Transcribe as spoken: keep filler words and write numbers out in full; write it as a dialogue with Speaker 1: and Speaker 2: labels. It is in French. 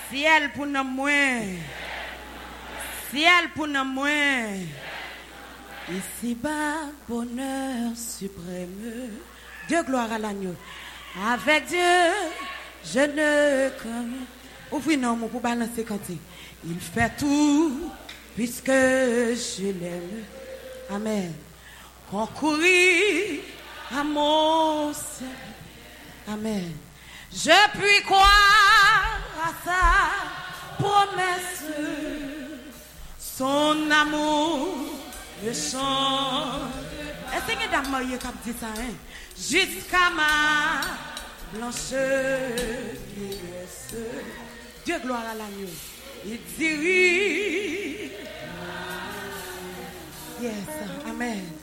Speaker 1: Ciel pour nous moins. Ciel pour nous moins. Ici-bas, bonheur suprême. Dieu gloire à l'agneau. Avec Dieu, je ne connais. Ouvrez non, mon pour balancer canté. Il fait tout, puisque je l'aime. Amen. Concourir à mon Seigneur. Amen. Je puis croire à sa promesse. Son amour me chante. Est-ce que dame mariée qui dit ça, hein? Jusqu'à ma blancheur qui reste. Dieu gloire à l'agneau. Il dirige. Yes, amen.